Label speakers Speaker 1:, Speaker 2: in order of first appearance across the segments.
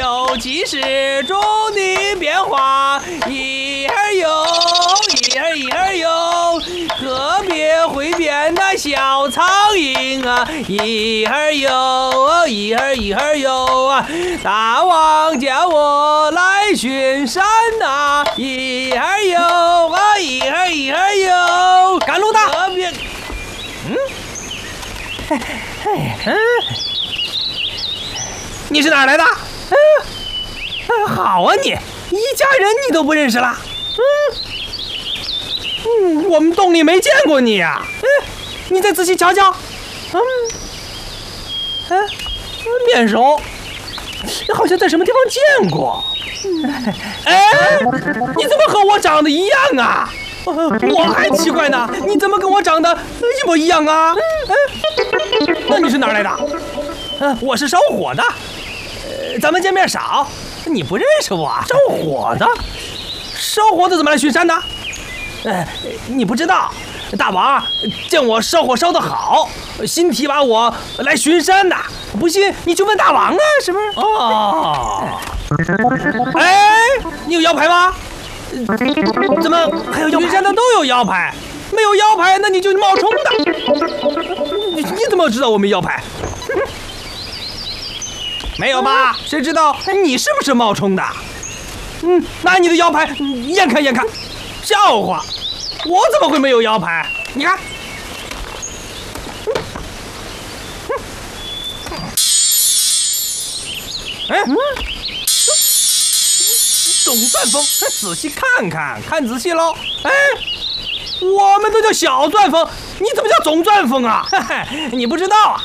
Speaker 1: 有其事，众地变化，一儿游，一儿游，河边会变那小苍蝇啊，一儿游，一儿游啊，大王叫我来巡山呐，一儿游啊，一儿游，赶路的，河边，你是哪儿来的？好啊你，一家人你都不认识了？我们洞里没见过你呀。你再仔细瞧瞧。面熟，好像在什么地方见过。你怎么和我长得一样啊？我还奇怪呢，你怎么跟我长得一模一样啊？那你是哪儿来的？我是烧火的。咱们见面少，你不认识我？烧火的？烧火的怎么来巡山的？你不知道，大王见我烧火烧得好，新提拔我来巡山的。不信你去问大王啊，是不是？你有腰牌吗？怎么还有腰牌？巡山的都有腰牌，没有腰牌那你就冒充的。你怎么知道我没腰牌？没有吧？谁知道你是不是冒充的？拿你的腰牌验看验看。笑话，我怎么会没有腰牌？你看，总钻风，仔细看看，看仔细喽。我们都叫小钻风，你怎么叫总钻风啊？你不知道啊？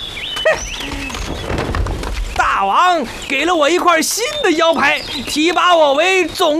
Speaker 1: 大王给了我一块新的腰牌，提拔我为总